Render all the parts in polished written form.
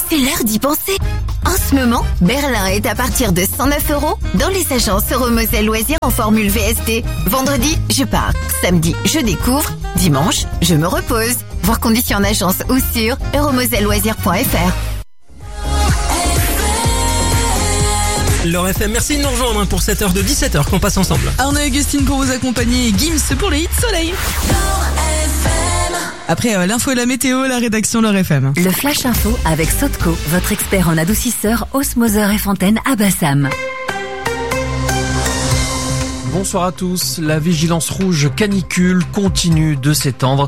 c'est l'heure d'y penser. En ce moment, Berlin est à partir de 109 € dans les agences Euromoselle Loisirs en formule VST. Vendredi, je pars. Samedi, je découvre. Dimanche, je me repose. Voir conditions en agence ou sur euromoselleloisirs.fr. L'Heure FM, merci de nous rejoindre pour cette heure de 17h qu'on passe ensemble. Arnaud et Augustine pour vous accompagner et Gims pour les hits soleil. Après l'info et la météo, la rédaction L'Heure FM. Le Flash Info avec Sotco, votre expert en adoucisseur, osmoseur et fontaine à Bassam. Bonsoir à tous. La vigilance rouge canicule continue de s'étendre.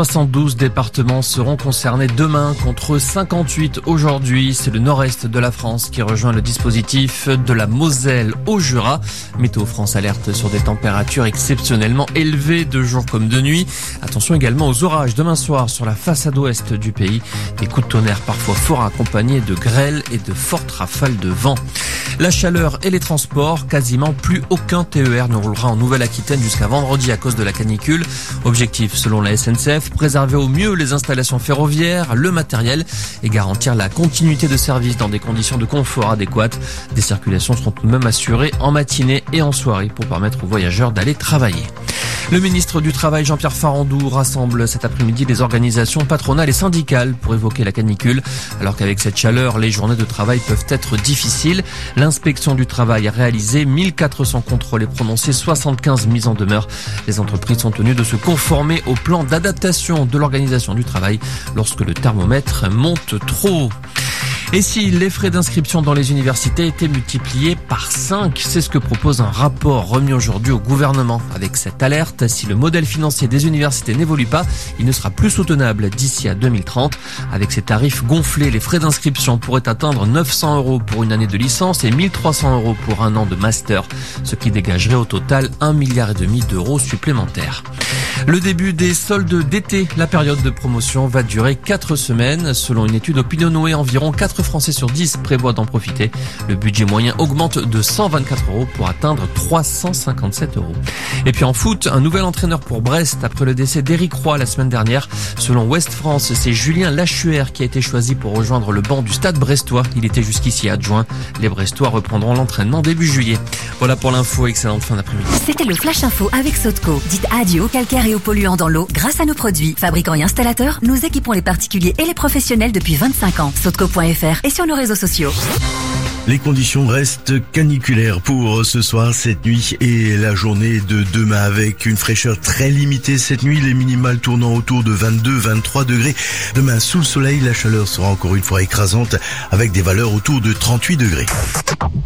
72 départements seront concernés demain contre 58 aujourd'hui. C'est le nord-est de la France qui rejoint le dispositif de la Moselle au Jura. Météo France alerte sur des températures exceptionnellement élevées de jour comme de nuit. Attention également aux orages demain soir sur la façade ouest du pays. Des coups de tonnerre parfois forts accompagnés de grêles et de fortes rafales de vent. La chaleur et les transports, quasiment plus aucun TER ne roulera en Nouvelle-Aquitaine jusqu'à vendredi à cause de la canicule. Objectif, selon la SNCF, préserver au mieux les installations ferroviaires, le matériel et garantir la continuité de service dans des conditions de confort adéquates. Des circulations seront tout de même assurées en matinée et en soirée pour permettre aux voyageurs d'aller travailler. Le ministre du Travail, Jean-Pierre Farandou, rassemble cet après-midi les organisations patronales et syndicales pour évoquer la canicule. Alors qu'avec cette chaleur, les journées de travail peuvent être difficiles. L'inspection du travail a réalisé 1400 contrôles et prononcé 75 mises en demeure. Les entreprises sont tenues de se conformer au plan d'adaptation de l'organisation du travail lorsque le thermomètre monte trop. Et si les frais d'inscription dans les universités étaient multipliés par 5, c'est ce que propose un rapport remis aujourd'hui au gouvernement. Avec cette alerte, si le modèle financier des universités n'évolue pas, il ne sera plus soutenable d'ici à 2030. Avec ces tarifs gonflés, les frais d'inscription pourraient atteindre 900 € pour une année de licence et 1300 € pour un an de master, ce qui dégagerait au total 1,5 milliard d'euros supplémentaires. Le début des soldes d'été, la période de promotion va durer 4 semaines. Selon une étude Opinionway, environ 4 Français sur 10 prévoient d'en profiter. Le budget moyen augmente de 124 € pour atteindre 357 €. Et puis en foot, un nouvel entraîneur pour Brest après le décès d'Éric Roy la semaine dernière. Selon Ouest France, c'est Julien Lachuer qui a été choisi pour rejoindre le banc du Stade brestois. Il était jusqu'ici adjoint. Les Brestois reprendront l'entraînement début juillet. Voilà pour l'info, excellente fin d'après-midi. C'était le Flash Info avec Sotco. Dites adieu aux calcaires et aux polluants dans l'eau grâce à nos produits. Fabricants et installateurs, nous équipons les particuliers et les professionnels depuis 25 ans. Sotco.fr et sur nos réseaux sociaux. Les conditions restent caniculaires pour ce soir, cette nuit et la journée de demain avec une fraîcheur très limitée cette nuit, les minimales tournant autour de 22-23 degrés. Demain, sous le soleil, la chaleur sera encore une fois écrasante avec des valeurs autour de 38 degrés.